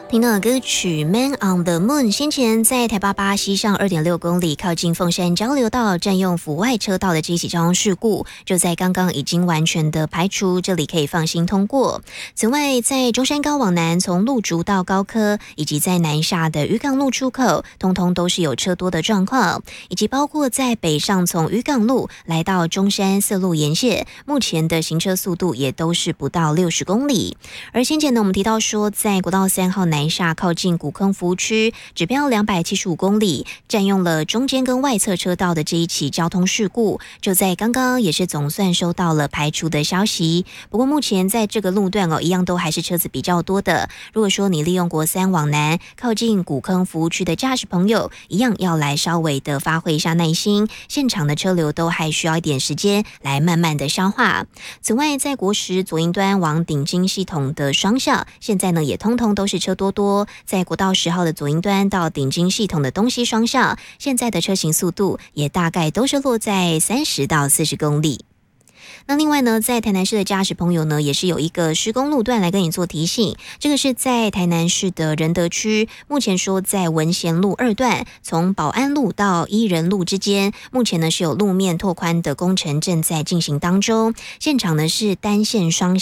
听到的歌曲《Man on the Moon》，先前在台八西上2.6公里，靠近凤山交流道占用府外车道的这一起交通事故，就在刚刚已经完全的排除，这里可以放心通过。此外，在中山高往南，从路竹到高科，以及在南下的渔港路出口，通通都是有车多的状况，以及包括在北上从渔港路来到中山四路沿线，目前的行车速度也都是不到60公里。而先前呢，我们提到说，在国道3号南下靠近古坑服务区，指标275公里，占用了中间跟外侧车道的这一起交通事故，就在刚刚也是总算收到了排除的消息。不过目前在这个路段一样都还是车子比较多的。如果说你利用国3往南靠近古坑服务区的驾驶朋友，一样要来稍微的发挥一下耐心，现场的车流都还需要一点时间来慢慢的消化。此外，在国10左营端往顶金系统的双向，现在呢也通通都是车多，在国道10号的左营端到顶金系统的东西双向，现在的车行速度也大概都是落在30到40公里。那另外呢，在台南市的驾驶朋友呢，也是有一个施工路段来跟你做提醒。这个是在台南市的仁德区，目前说在文贤路2段，从保安路到伊人路之间，目前呢是有路面拓宽的工程正在进行当中。现场呢是单线双